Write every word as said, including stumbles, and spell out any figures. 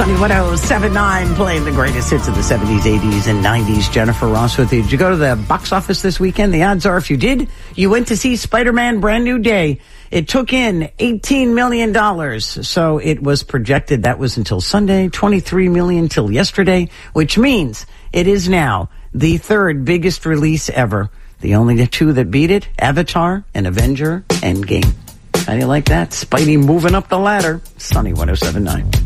Sunny one oh seven point nine, playing the greatest hits of the seventies, eighties, and nineties. Jennifer Ross with you. Did you go to the box office this weekend? The odds are if you did, you went to see Spider-Man Brand New Day. It took in eighteen million dollars. So it was projected, that was until Sunday, twenty-three million dollars till yesterday, which means it is now the third biggest release ever. The only two that beat it, Avatar and Avenger Endgame. How do you like that? Spidey moving up the ladder. Sunny one oh seven point nine.